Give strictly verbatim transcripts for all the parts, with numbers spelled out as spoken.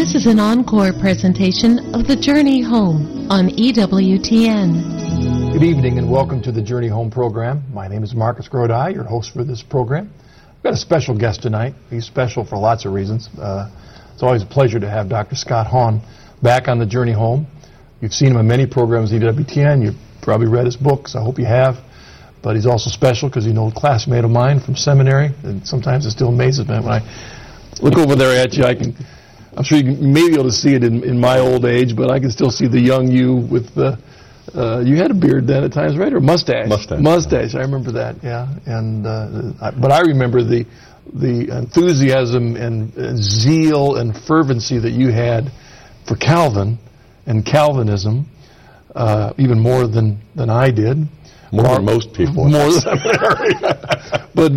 This is an encore presentation of The Journey Home on E W T N. Good evening and welcome to the Journey Home program. My name is Marcus Grodi, your host for this program. We've got a special guest tonight. He's special for lots of reasons. Uh, it's always a pleasure to have Doctor Scott Hahn back on the Journey Home. You've seen him in many programs at E W T N. You've probably read his books. I hope you have. But he's also special because he's an old classmate of mine from seminary, and sometimes it still amazes me when I look over there at you. I can, I'm sure you can, may be able to see it in, in my old age, but I can still see the young you with the. Uh, you had a beard then at times, right, or mustache? Mustache. Mustache. I remember that. Yeah, and uh, I, but I remember the the enthusiasm and, and zeal and fervency that you had for Calvin and Calvinism, uh, even more than than I did. More than most people. More than seminary. But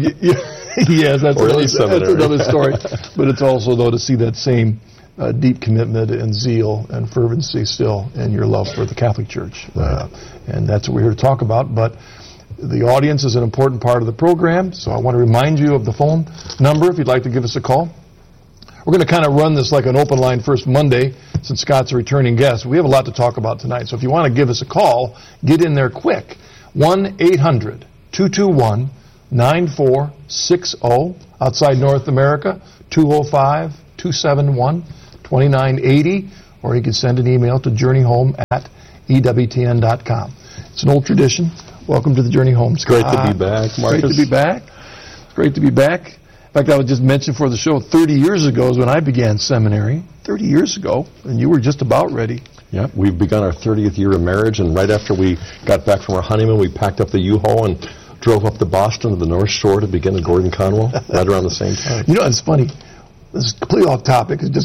yes, that's, another, that's another story. But it's also, though, to see that same uh, deep commitment and zeal and fervency still in your love for the Catholic Church. Right. Uh, and that's what we're here to talk about. But the audience is an important part of the program, so I want to remind you of the phone number if you'd like to give us a call. We're going to kind of run this like an open line first Monday since Scott's a returning guest. We have a lot to talk about tonight. So if you want to give us a call, get in there quick. one eight hundred two two one nine four six zero. Outside North America, two oh five two seven one two nine eight zero. Or you can send an email to journeyhome at E W T N dot com. It's an old tradition. Welcome to the Journey Home, Scott. Great to be back, Marcus. Great to be back. It's great to be back. In fact, I would just mention for the show, thirty years ago is when I began seminary. thirty years ago, and you were just about ready. Yeah, we've begun our thirtieth year of marriage, and right after we got back from our honeymoon, we packed up the U-Haul and drove up to Boston to the North Shore to begin at Gordon Conwell right around the same time. You know, it's funny. This is completely off topic. It's just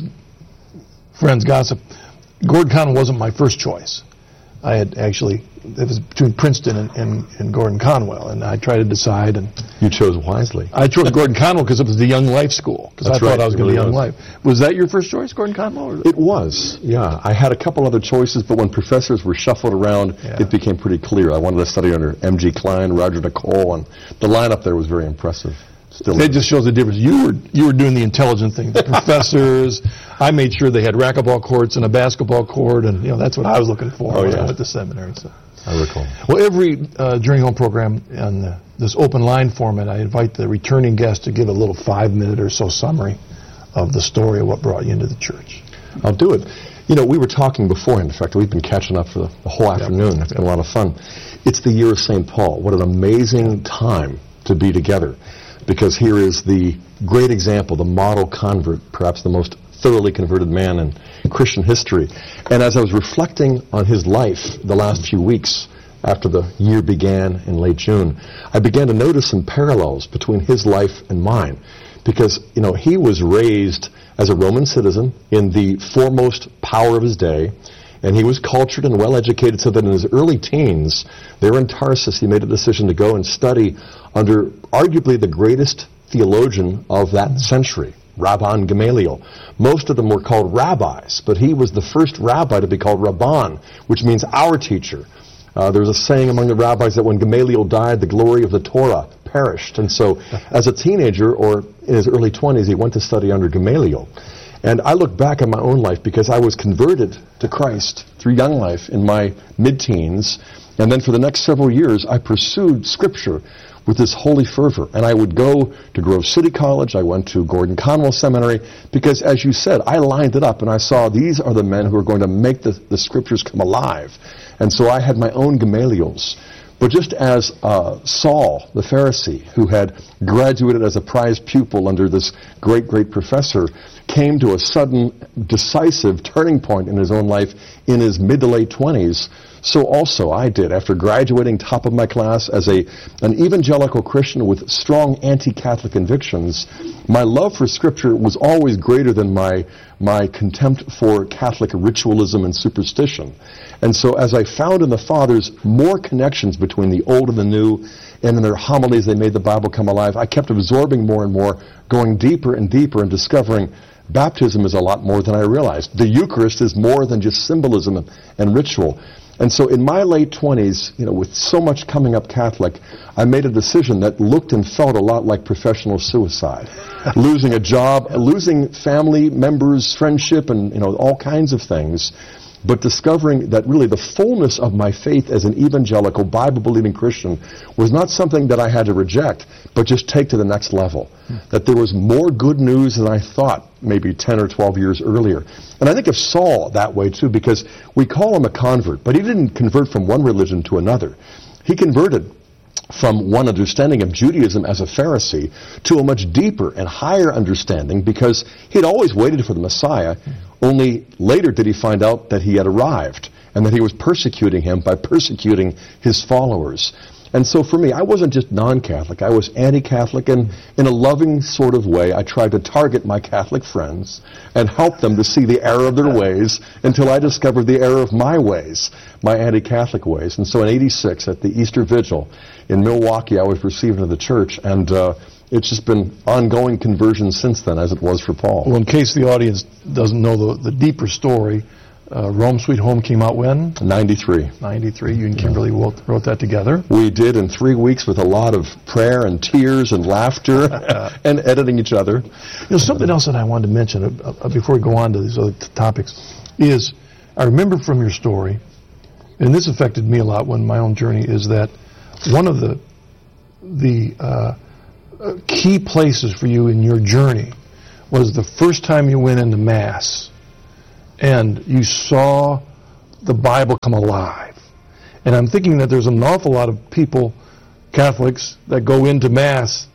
friends gossip. Gordon Conwell wasn't my first choice. I had actually, it was between Princeton and, and, and Gordon Conwell, and I tried to decide. And you chose wisely. I chose Gordon Conwell because it was the Young Life School, because I thought right. I was going to really be Young was. Life. Was that your first choice, Gordon Conwell? It was, yeah. I had a couple other choices, but when professors were shuffled around, yeah. it became pretty clear. I wanted to study under M G Klein, Roger Nicole, and the lineup there was very impressive. Still it just shows the difference. You were you were doing the intelligent thing. The professors, I made sure they had racquetball courts and a basketball court, and you know that's what I was looking for oh, when yeah. I went to seminary. So. I recall. Well, every uh, Journey Home program in uh, this open line format, I invite the returning guest to give a little five-minute or so summary of the story of what brought you into the church. I'll do it. You know, we were talking beforehand. In fact, we've been catching up for the, the whole afternoon. Yep. It's been a lot of fun. It's the year of Saint Paul. What an amazing time to be together. Because here is the great example, the model convert, perhaps the most thoroughly converted man in Christian history. And as I was reflecting on his life the last few weeks after the year began in late June, I began to notice some parallels between his life and mine. Because, you know, he was raised as a Roman citizen in the foremost power of his day, and he was cultured and well-educated so that in his early teens, there in Tarsus, he made a decision to go and study under arguably the greatest theologian of that century, Rabban Gamaliel. Most of them were called rabbis, but he was the first rabbi to be called Rabban, which means our teacher. Uh, there's a saying among the rabbis that when Gamaliel died, the glory of the Torah perished. And so as a teenager or in his early twenties, he went to study under Gamaliel. And I look back at my own life because I was converted to Christ through young life in my mid-teens. And then for the next several years, I pursued Scripture with this holy fervor. And I would go to Grove City College. I went to Gordon Conwell Seminary because, as you said, I lined it up and I saw these are the men who are going to make the, the Scriptures come alive. And so I had my own Gamaliels. But just as uh, Saul, the Pharisee, who had graduated as a prize pupil under this great, great professor, came to a sudden, decisive turning point in his own life in his mid to late twenties, so also I did. After graduating top of my class as a an evangelical Christian with strong anti-Catholic convictions, my love for Scripture was always greater than my my contempt for Catholic ritualism and superstition. And so as I found in the Fathers more connections between the old and the new, and in their homilies they made the Bible come alive, I kept absorbing more and more, going deeper and deeper and discovering baptism is a lot more than I realized. The Eucharist is more than just symbolism and, and ritual. And so in my late twenties, you know, with so much coming up Catholic, I made a decision that looked and felt a lot like professional suicide. Losing a job, losing family members, friendship, and, you know, all kinds of things. But discovering that really the fullness of my faith as an evangelical, Bible-believing Christian was not something that I had to reject, but just take to the next level. Hmm. That there was more good news than I thought maybe ten or twelve years earlier. And I think of Saul that way too, because we call him a convert, but he didn't convert from one religion to another. He converted from one understanding of Judaism as a Pharisee to a much deeper and higher understanding, because he'd always waited for the Messiah. Only later did he find out that he had arrived and that he was persecuting him by persecuting his followers. And so for me, I wasn't just non-Catholic. I was anti-Catholic, and in a loving sort of way, I tried to target my Catholic friends and help them to see the error of their ways until I discovered the error of my ways, my anti-Catholic ways. And so in eighty-six, at the Easter Vigil in Milwaukee, I was received into the church, and uh, it's just been ongoing conversion since then, as it was for Paul. Well, in case the audience doesn't know the, the deeper story, uh, Rome Sweet Home came out when? ninety-three. ninety-three. You and Kimberly yeah. wrote, wrote that together? We did in three weeks with a lot of prayer and tears and laughter and editing each other. You know, something else that I wanted to mention uh, uh, before we go on to these other t- topics is, I remember from your story, and this affected me a lot when my own journey, is that one of the the uh, uh, key places for you in your journey was the first time you went into Mass and you saw the Bible come alive. And I'm thinking that there's an awful lot of people, Catholics, that go into Mass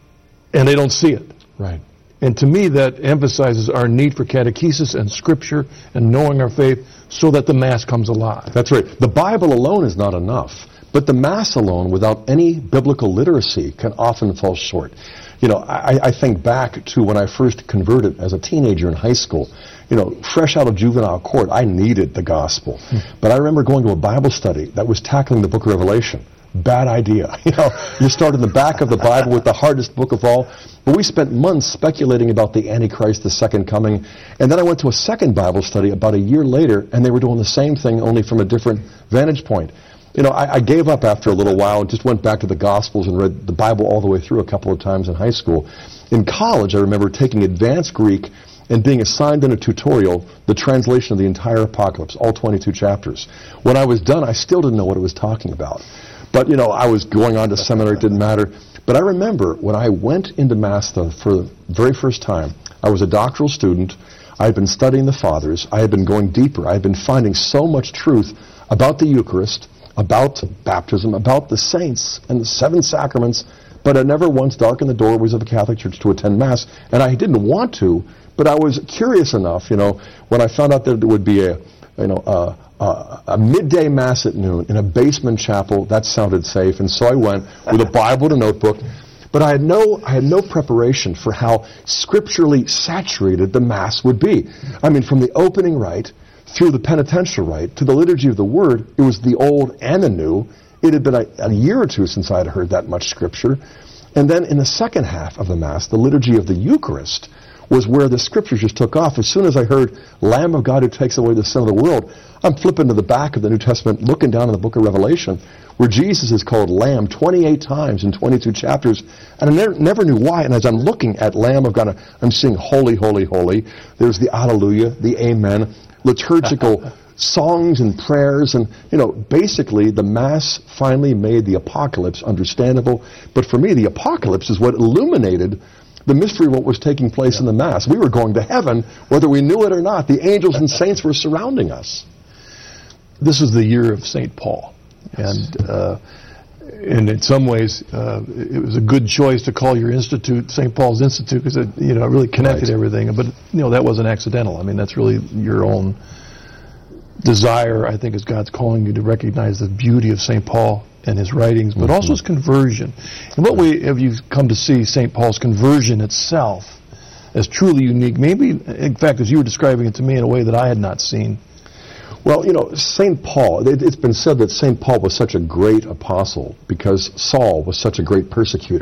and they don't see it. Right. And to me, that emphasizes our need for catechesis and Scripture and knowing our faith so that the Mass comes alive. That's right. The Bible alone is not enough. But the Mass alone, without any biblical literacy, can often fall short. You know, I, I think back to when I first converted as a teenager in high school. You know, fresh out of juvenile court, I needed the gospel. Hmm. But I remember going to a Bible study that was tackling the book of Revelation. Bad idea. You know, you start in the back of the Bible with the hardest book of all. But we spent months speculating about the Antichrist, the second coming. And then I went to a second Bible study about a year later, and they were doing the same thing, only from a different vantage point. You know, I, I gave up after a little while and just went back to the Gospels and read the Bible all the way through a couple of times in high school. In college, I remember taking advanced Greek and being assigned in a tutorial the translation of the entire Apocalypse, all twenty-two chapters. When I was done, I still didn't know what it was talking about. But, you know, I was going on to seminary, it didn't matter. But I remember when I went into Mass the, for the very first time, I was a doctoral student. I had been studying the Fathers. I had been going deeper. I had been finding so much truth about the Eucharist, about baptism, about the saints and the seven sacraments, but I never once darkened the doorways of the Catholic Church to attend Mass. And I didn't want to, but I was curious enough, you know, when I found out that there would be a, you know, a, a, a midday Mass at noon in a basement chapel. That sounded safe, and so I went with a Bible and a notebook. But I had no, I had no preparation for how scripturally saturated the Mass would be. I mean, from the opening rite through the penitential rite to the liturgy of the Word, it was the old and the new. It had been a, a year or two since I had heard that much Scripture. And then in the second half of the Mass, the liturgy of the Eucharist was where the Scriptures just took off. As soon as I heard, Lamb of God who takes away the sin of the world, I'm flipping to the back of the New Testament, looking down in the book of Revelation, where Jesus is called Lamb twenty-eight times in twenty-two chapters, and I never, never knew why. And as I'm looking at Lamb of God, I'm seeing holy, holy, holy. There's the Alleluia, the Amen, liturgical songs and prayers, and, you know, basically the Mass finally made the Apocalypse understandable. But for me, the Apocalypse is what illuminated the mystery of what was taking place yeah. in the Mass. We were going to heaven, whether we knew it or not. The angels and saints were surrounding us. This is the year of Saint Paul. Yes. And uh, and in some ways, uh, it was a good choice to call your institute Saint Paul's Institute, because it, you know, it really connected right. everything. But, you know, that wasn't accidental. I mean, that's really your own desire, I think, is God's calling you to recognize the beauty of Saint Paul and his writings, but mm-hmm. also his conversion. In what way have you come to see Saint Paul's conversion itself as truly unique? Maybe, in fact, as you were describing it to me, in a way that I had not seen. Well, you know, Saint Paul, it, it's been said that Saint Paul was such a great apostle because Saul was such a great persecutor.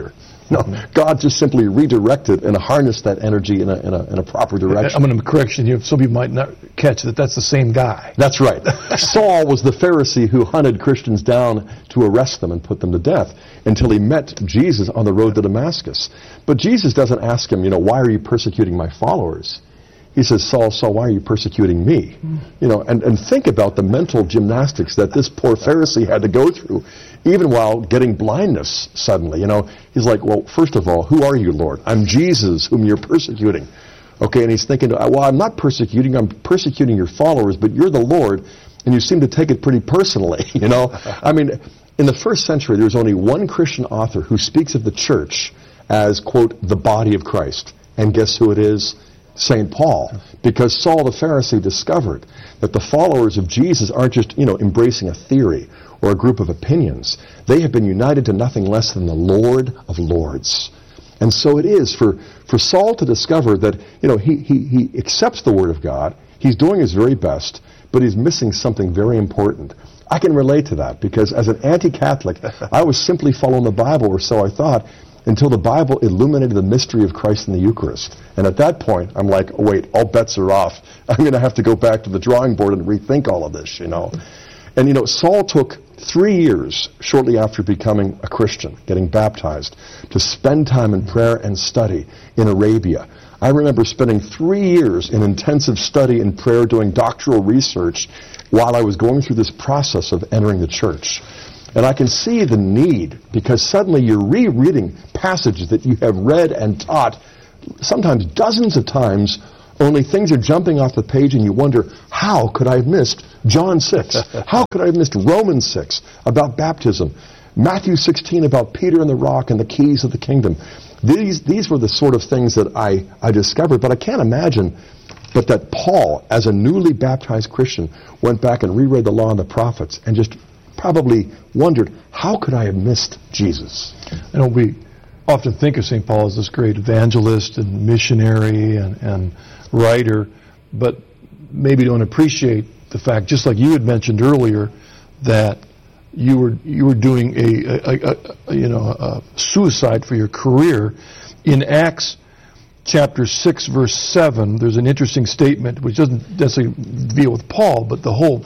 No, God just simply redirected and harnessed that energy in a, in a, in a proper direction. I'm going to correction you. Some people might not catch that that's the same guy. That's right. Saul was the Pharisee who hunted Christians down to arrest them and put them to death until he met Jesus on the road to Damascus. But Jesus doesn't ask him, you know, why are you persecuting my followers? He says, Saul, Saul, why are you persecuting me? You know, and, and think about the mental gymnastics that this poor Pharisee had to go through, even while getting blindness suddenly. You know, he's like, well, first of all, who are you, Lord? I'm Jesus, whom you're persecuting. Okay, and he's thinking, well, I'm not persecuting, I'm persecuting your followers, but you're the Lord, and you seem to take it pretty personally, you know? I mean, in the first century, there's only one Christian author who speaks of the church as, quote, the body of Christ. And guess who it is? Saint Paul, because Saul the Pharisee discovered that the followers of Jesus aren't just, you know, embracing a theory or a group of opinions. They have been united to nothing less than the Lord of Lords. And so it is for, for Saul to discover that, you know, he, he, he accepts the Word of God, he's doing his very best, but he's missing something very important. I can relate to that because as an anti-Catholic, I was simply following the Bible, or so I thought, until the Bible illuminated the mystery of Christ in the Eucharist. And at that point, I'm like, oh, wait, all bets are off. I'm going to have to go back to the drawing board and rethink all of this, you know. And, you know, Saul took three years shortly after becoming a Christian, getting baptized, to spend time in prayer and study in Arabia. I remember spending three years in intensive study and prayer doing doctoral research while I was going through this process of entering the church. And I can see the need, because suddenly you're rereading passages that you have read and taught sometimes dozens of times, only things are jumping off the page and you wonder, how could I have missed John six? How could I have missed Romans six about baptism? Matthew sixteen about Peter and the rock and the keys of the kingdom. These, these were the sort of things that I, I discovered, but I can't imagine but that Paul, as a newly baptized Christian, went back and reread the law and the prophets and just probably wondered, how could I have missed Jesus? I know we often think of Saint Paul as this great evangelist and missionary and, and writer, but maybe don't appreciate the fact, just like you had mentioned earlier, that you were you were doing a, a, a, a you know a suicide for your career. In Acts chapter six, verse seven, there's an interesting statement which doesn't necessarily deal with Paul, but the whole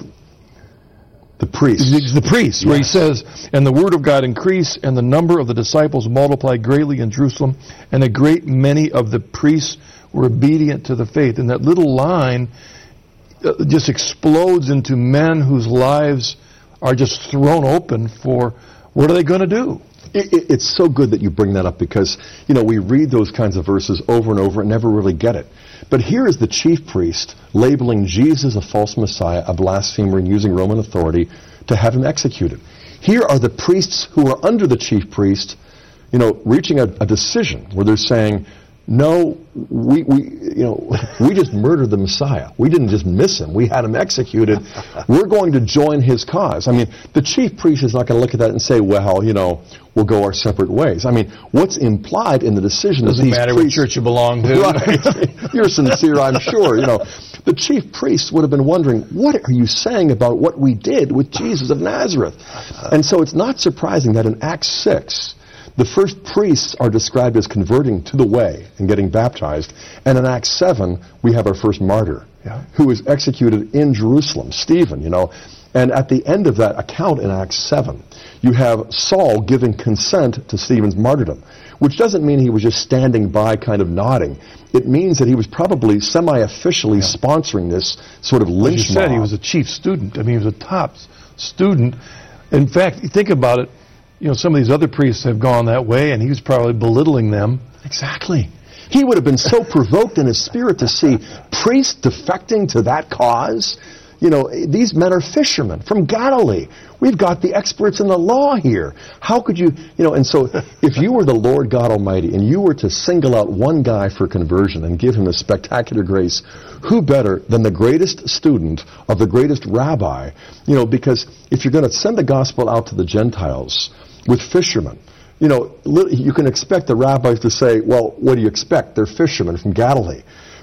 The priest. The, the priest, yes. Where he says, and the word of God increased, and the number of the disciples multiplied greatly in Jerusalem, and a great many of the priests were obedient to the faith. And that little line uh, just explodes into men whose lives are just thrown open for, what are they going to do? It, it, it's so good that you bring that up because, you know, we read those kinds of verses over and over and never really get it. But here is the chief priest labeling Jesus a false Messiah, a blasphemer, and using Roman authority to have him executed. Here are the priests who are under the chief priest, you know, reaching a, a decision where they're saying, no, we, we, you know, we just murdered the Messiah. We didn't just miss him. We had him executed. We're going to join his cause. I mean, the chief priest is not going to look at that and say, well, you know, we'll go our separate ways. I mean, what's implied in the decision Doesn't of these matter priests, what church you belong to. Right. You're sincere, I'm sure. You know, the chief priests would have been wondering, what are you saying about what we did with Jesus of Nazareth? And so it's not surprising that in Acts six, the first priests are described as converting to the way and getting baptized. And in Acts seven, we have our first martyr, yeah. who was executed in Jerusalem, Stephen, you know. And at the end of that account in Acts seven, you have Saul giving consent to Stephen's martyrdom, which doesn't mean he was just standing by kind of nodding. It means that he was probably semi-officially yeah. sponsoring this sort of lynch mob. You said he was a chief student. I mean, he was a top student. In fact, you think about it, you know, some of these other priests have gone that way, and he was probably belittling them. Exactly. He would have been so provoked in his spirit to see priests defecting to that cause. You know, these men are fishermen from Galilee. We've got the experts in the law here. How could you, you know, and so if you were the Lord God Almighty and you were to single out one guy for conversion and give him a spectacular grace, who better than the greatest student of the greatest rabbi? You know, because if you're going to send the gospel out to the Gentiles with fishermen, you know, you can expect the rabbis to say, well, what do you expect? They're fishermen from Galilee.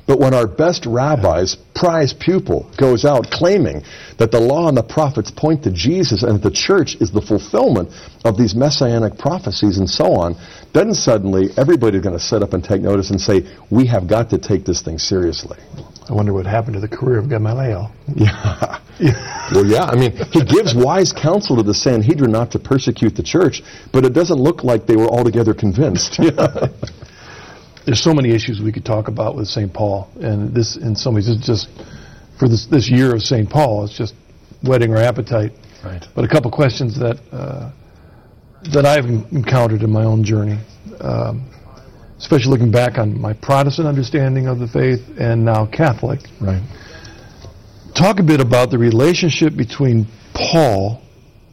But when our best rabbi's prize pupil goes out claiming that the law and the prophets point to Jesus and that the church is the fulfillment of these messianic prophecies and so on, then suddenly everybody's going to sit up and take notice and say, we have got to take this thing seriously. I wonder what happened to the career of Gamaliel. Yeah. Well, yeah, I mean, he gives wise counsel to the Sanhedrin not to persecute the church, but it doesn't look like they were altogether convinced. Yeah. There's so many issues we could talk about with Saint Paul, and this, in some ways, is just for this this year of Saint Paul. It's just whetting our appetite. Right. But a couple questions that uh, that I've encountered in my own journey, um, especially looking back on my Protestant understanding of the faith and now Catholic. Right. Talk a bit about the relationship between Paul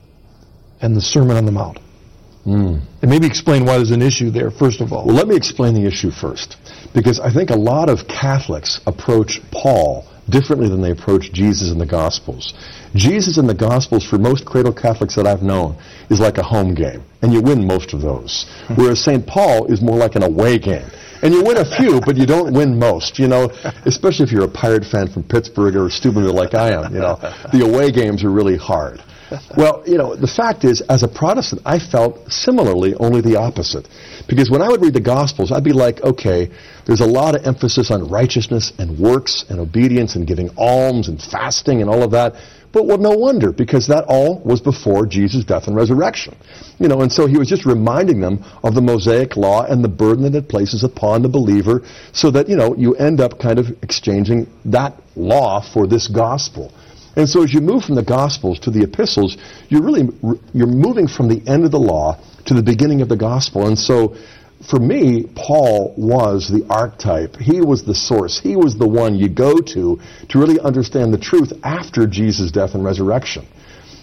and the Sermon on the Mount. Mm. And maybe explain why there's an issue there, first of all. Well, let me explain the issue first. Because I think a lot of Catholics approach Paul differently than they approach Jesus in the Gospels. Jesus in the Gospels, for most cradle Catholics that I've known, is like a home game. And you win most of those. Whereas Saint Paul is more like an away game. And you win a few, but you don't win most, you know, especially if you're a Pirate fan from Pittsburgh or Steubenville like I am, you know. The away games are really hard. Well, you know, the fact is, as a Protestant, I felt similarly, only the opposite. Because when I would read the Gospels, I'd be like, okay, there's a lot of emphasis on righteousness and works and obedience and giving alms and fasting and all of that. But well, no wonder, because that all was before Jesus' death and resurrection. You know, and so he was just reminding them of the Mosaic law and the burden that it places upon the believer so that, you know, you end up kind of exchanging that law for this gospel. And so as you move from the Gospels to the epistles, you're really you're moving from the end of the law to the beginning of the gospel. And so for me, Paul was the archetype. He was the source. He was the one you go to to really understand the truth after Jesus' death and resurrection.